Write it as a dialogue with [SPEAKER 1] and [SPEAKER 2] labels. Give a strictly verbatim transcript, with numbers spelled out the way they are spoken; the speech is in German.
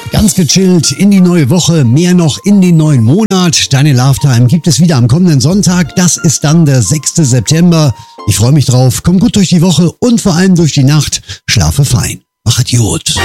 [SPEAKER 1] Ganz gechillt in die neue Woche, mehr noch in den neuen Monat. Deine Love Time gibt es wieder am kommenden Sonntag. Das ist dann der sechste September. Ich freue mich drauf. Komm gut durch die Woche und vor allem durch die Nacht. Schlafe fein. Mach Idiot.